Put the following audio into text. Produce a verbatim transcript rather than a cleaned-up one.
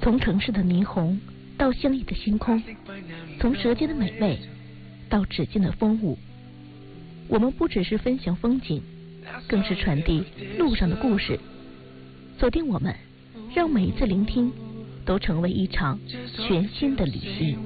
从城市的霓虹到相依的星空，从舌尖的美味到指尖的风舞，我们不只是分享风景，更是传递路上的故事。锁定我们，让每一次聆听都成为一场全新的旅行。